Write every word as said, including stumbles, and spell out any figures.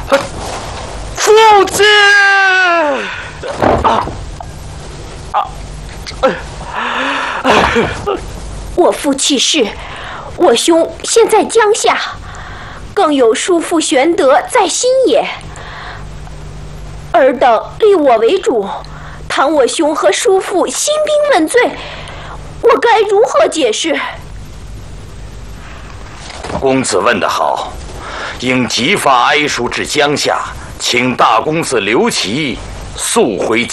父亲！啊啊！ 我父去世，我兄现在江夏，更有叔父玄德在新野。尔等立我为主，倘我兄和叔父兴兵问罪，我该如何解释？ 公子问得好，应即发哀书至江夏，请大公子刘琦速回